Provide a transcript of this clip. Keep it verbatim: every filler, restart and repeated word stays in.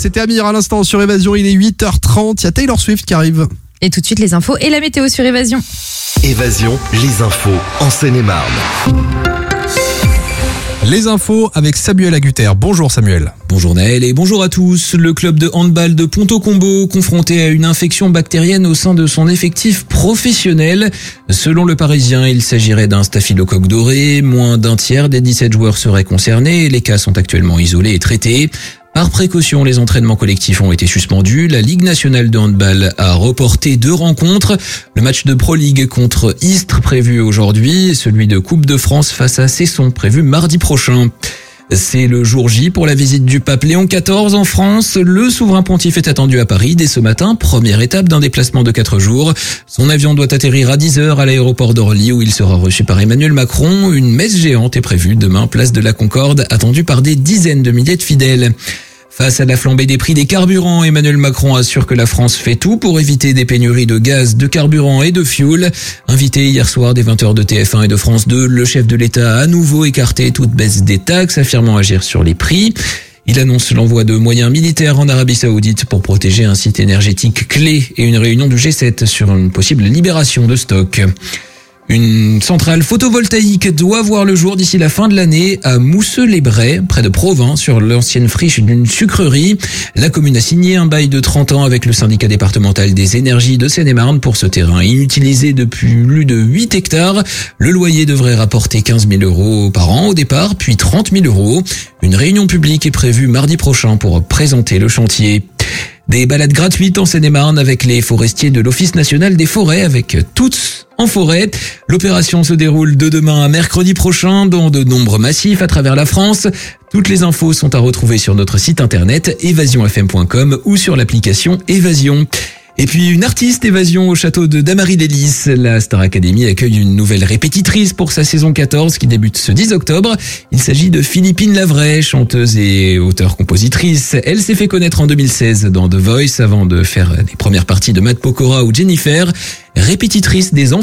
c'était Amir à l'instant sur Évasion, il est huit heures trente, il y a Taylor Swift qui arrive. Et tout de suite les infos et la météo sur Évasion. Évasion, les infos en Seine-et-Marne. Les infos avec Samuel Agutter. Bonjour Samuel. Bonjour Naël et bonjour à tous. Le club de handball de Ponto-Combo confronté à une infection bactérienne au sein de son effectif professionnel. Selon le Parisien, il s'agirait d'un staphylocoque doré. Moins d'un tiers des dix-sept joueurs seraient concernés. Les cas sont actuellement isolés et traités. Par précaution, les entraînements collectifs ont été suspendus. La Ligue nationale de handball a reporté deux rencontres. Le match de Pro League contre Istres prévu aujourd'hui et celui de Coupe de France face à Cesson prévu mardi prochain. C'est le jour J pour la visite du pape Léon quatorze en France. Le souverain pontife est attendu à Paris dès ce matin, première étape d'un déplacement de quatre jours. Son avion doit atterrir à dix heures à l'aéroport d'Orly où il sera reçu par Emmanuel Macron. Une messe géante est prévue demain, place de la Concorde, attendue par des dizaines de milliers de fidèles. Face à la flambée des prix des carburants, Emmanuel Macron assure que la France fait tout pour éviter des pénuries de gaz, de carburant et de fioul. Invité hier soir dès vingt heures de T F un et de France deux, le chef de l'État a à nouveau écarté toute baisse des taxes, affirmant agir sur les prix. Il annonce l'envoi de moyens militaires en Arabie Saoudite pour protéger un site énergétique clé et une réunion du G sept sur une possible libération de stock. Une centrale photovoltaïque doit voir le jour d'ici la fin de l'année à Mousseux-les-Brais, près de Provins, sur l'ancienne friche d'une sucrerie. La commune a signé un bail de trente ans avec le syndicat départemental des énergies de Seine-et-Marne pour ce terrain inutilisé depuis plus de huit hectares. Le loyer devrait rapporter quinze mille euros par an au départ, puis trente mille euros. Une réunion publique est prévue mardi prochain pour présenter le chantier. Des balades gratuites en Seine-et-Marne avec les forestiers de l'Office national des forêts, avec Tous en forêt. L'opération se déroule de demain à mercredi prochain dans de nombreux massifs à travers la France. Toutes les infos sont à retrouver sur notre site internet évasion f m point com ou sur l'application Évasion. Et puis une artiste évasion au château de Damary-les-Lys. La Star Academy accueille une nouvelle répétitrice pour sa saison quatorze qui débute ce dix octobre. Il s'agit de Philippine Lavray, chanteuse et auteure-compositrice. Elle s'est fait connaître en deux mille seize dans The Voice avant de faire les premières parties de Matt Pokora ou Jennifer. Répétitrice des enfants.